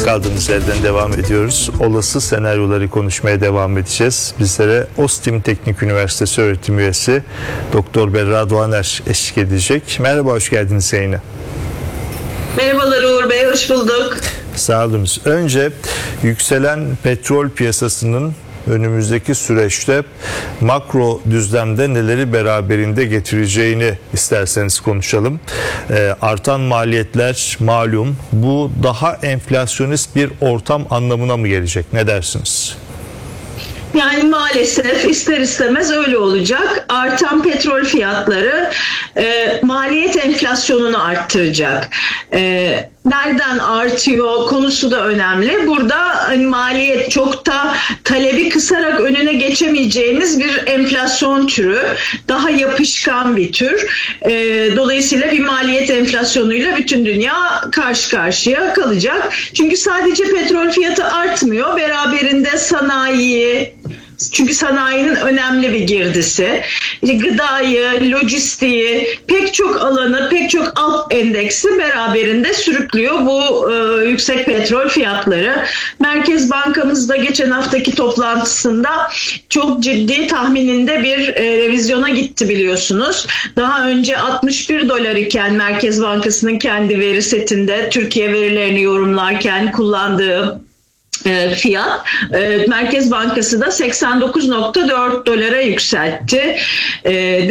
Kaldığımız yerden devam ediyoruz. Olası senaryoları konuşmaya devam edeceğiz. Bizlere Ostim Teknik Üniversitesi öğretim üyesi Doktor Berra Doğaner eşlik edecek. Merhaba, hoş geldiniz yayına. Merhabalar Uğur Bey, hoş bulduk. Sağ olun. Önce yükselen petrol piyasasının önümüzdeki süreçte makro düzlemde neleri beraberinde getireceğini isterseniz konuşalım. Artan maliyetler malum, bu daha enflasyonist bir ortam anlamına mı gelecek? Ne dersiniz? Yani maalesef ister istemez öyle olacak. Artan petrol fiyatları maliyet enflasyonunu arttıracak. Nereden artıyor konusu da önemli. Burada maliyet çok da talebi kısarak önüne geçemeyeceğiniz bir enflasyon türü. Daha yapışkan bir tür. Dolayısıyla bir maliyet enflasyonuyla bütün dünya karşı karşıya kalacak. Çünkü sadece petrol fiyatı artmıyor. Beraberinde sanayi, çünkü sanayinin önemli bir girdisi, gıdayı, lojistiği, pek çok alanı, pek çok alt endeksi beraberinde sürüklüyor bu yüksek petrol fiyatları. Merkez Bankamız da geçen haftaki toplantısında çok ciddi tahmininde bir revizyona gitti biliyorsunuz. Daha önce 61 dolar iken Merkez Bankası'nın kendi veri setinde Türkiye verilerini yorumlarken kullandığı fiyat, Merkez Bankası da 89.4 dolara yükseltti.